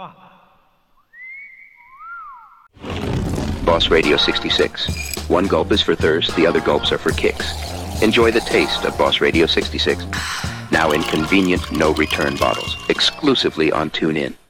Boss Radio 66. One gulp is for thirst, the other gulps are for kicks. Enjoy the taste of Boss Radio 66. Now in convenient, no-return bottles. Exclusively on TuneIn.